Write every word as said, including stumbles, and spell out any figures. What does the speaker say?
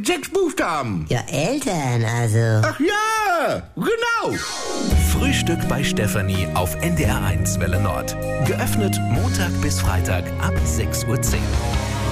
sechs Buchstaben. Ja, Eltern, also. Ach ja, genau. Frühstück bei Stefanie auf N D R eins Welle Nord. Geöffnet Montag bis Freitag ab sechs Uhr zehn.